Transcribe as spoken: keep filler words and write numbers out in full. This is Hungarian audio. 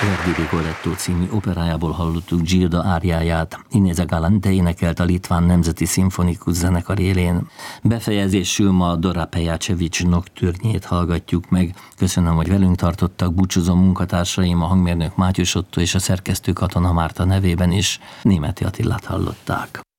Verdi Rigoletto című operájából hallottuk Gilda áriáját. Inés Galante énekelt a Litván Nemzeti Szimfonikus Zenekar élén. Befejezésül ma a Dora Pejacevic nocturnyét hallgatjuk meg. Köszönöm, hogy velünk tartottak, búcsúzom munkatársaim, a hangmérnök Mátyus Otto és a szerkesztő Katona Márta nevében is. Németi Attilát hallották.